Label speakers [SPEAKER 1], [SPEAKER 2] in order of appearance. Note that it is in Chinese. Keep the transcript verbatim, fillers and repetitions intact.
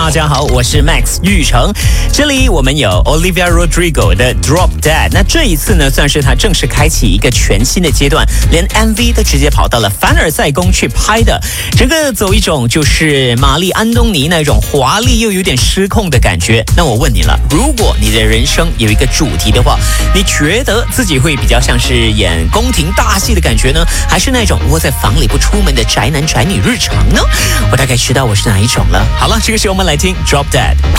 [SPEAKER 1] 大家好，我是 Max 玉成。这里我们有 Olivia Rodrigo 的 Drop Dead。那这一次呢，算是他正式开启一个全新的阶段，连 M V 都直接跑到了凡尔赛宫去拍的。整个走一种就是玛丽安东尼那种华丽又有点失控的感觉。那我问你了，如果你的人生有一个主题的话，你觉得自己会比较像是演宫廷大戏的感觉呢，还是那种窝在房里不出门的宅男宅女日常呢？我大概知道我是哪一种了。好了，这个时候我们来听 Drop Dead。